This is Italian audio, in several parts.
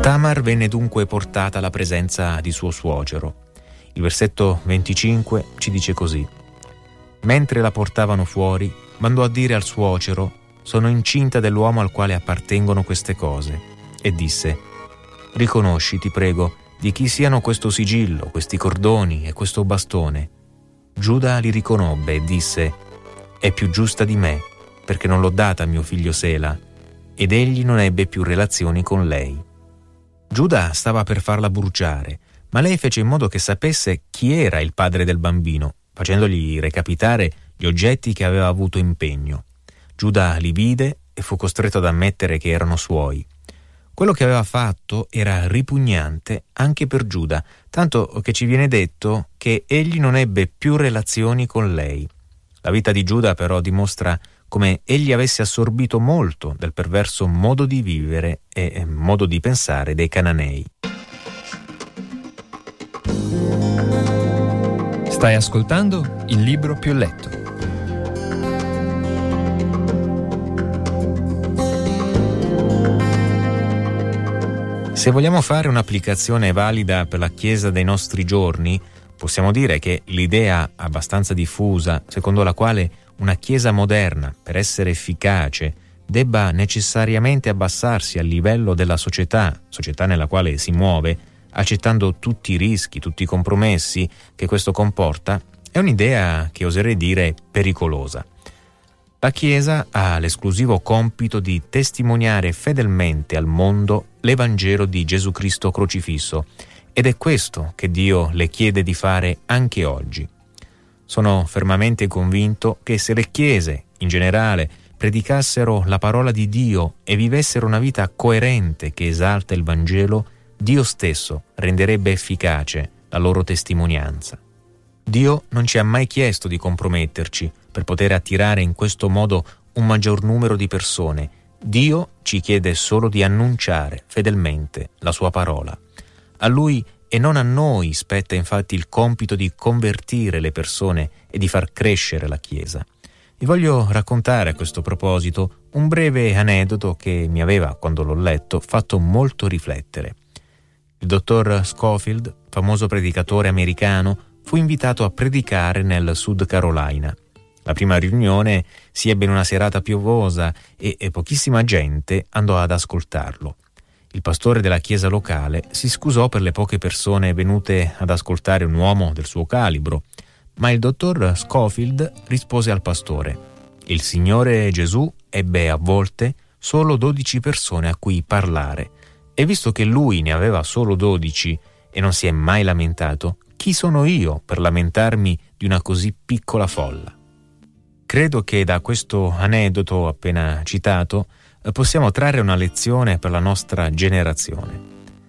Tamar venne dunque portata alla presenza di suo suocero. Il versetto 25 ci dice così: mentre la portavano fuori, mandò a dire al suocero: sono incinta dell'uomo al quale appartengono queste cose. E disse: riconosci, ti prego, di chi siano questo sigillo, questi cordoni e questo bastone. Giuda li riconobbe e disse: è più giusta di me, perché non l'ho data a mio figlio Sela. Ed egli non ebbe più relazioni con lei. Giuda stava per farla bruciare, ma lei fece in modo che sapesse chi era il padre del bambino, facendogli recapitare gli oggetti che aveva avuto in pegno. Giuda li vide e fu costretto ad ammettere che erano suoi. Quello che aveva fatto era ripugnante anche per Giuda, tanto che ci viene detto che egli non ebbe più relazioni con lei. La vita di Giuda però dimostra come egli avesse assorbito molto del perverso modo di vivere e modo di pensare dei cananei. Stai ascoltando Il Libro Più Letto. Se vogliamo fare un'applicazione valida per la Chiesa dei nostri giorni, possiamo dire che l'idea abbastanza diffusa, secondo la quale una Chiesa moderna, per essere efficace, debba necessariamente abbassarsi al livello della società nella quale si muove, accettando tutti i rischi, tutti i compromessi che questo comporta, è un'idea che oserei dire pericolosa. La Chiesa ha l'esclusivo compito di testimoniare fedelmente al mondo l'Evangelo di Gesù Cristo crocifisso, ed è questo che Dio le chiede di fare anche oggi. Sono fermamente convinto che se le chiese, in generale, predicassero la parola di Dio e vivessero una vita coerente che esalta il Vangelo, Dio stesso renderebbe efficace la loro testimonianza. Dio non ci ha mai chiesto di comprometterci per poter attirare in questo modo un maggior numero di persone. Dio ci chiede solo di annunciare fedelmente la sua parola. A Lui e non a noi spetta infatti il compito di convertire le persone e di far crescere la Chiesa. Vi voglio raccontare a questo proposito un breve aneddoto che mi aveva, quando l'ho letto, fatto molto riflettere. Il dottor Scofield, famoso predicatore americano, fu invitato a predicare nel Sud Carolina. La prima riunione si ebbe in una serata piovosa e pochissima gente andò ad ascoltarlo. Il pastore della chiesa locale si scusò per le poche persone venute ad ascoltare un uomo del suo calibro, ma il dottor Scofield rispose al pastore: il Signore Gesù ebbe a volte solo 12 persone a cui parlare, e visto che lui ne aveva solo 12 e non si è mai lamentato, chi sono io per lamentarmi di una così piccola folla? Credo che da questo aneddoto appena citato possiamo trarre una lezione per la nostra generazione.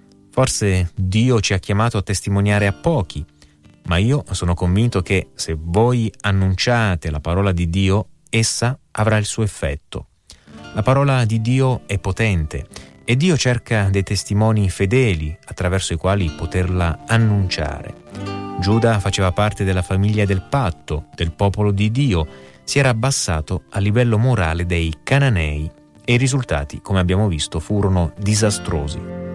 Forse Dio ci ha chiamato a testimoniare a pochi, ma io sono convinto che se voi annunciate la parola di Dio, essa avrà il suo effetto. La parola di Dio è potente e Dio cerca dei testimoni fedeli attraverso i quali poterla annunciare. Giuda faceva parte della famiglia del patto, del popolo di Dio, si era abbassato a livello morale dei cananei e i risultati, come abbiamo visto, furono disastrosi.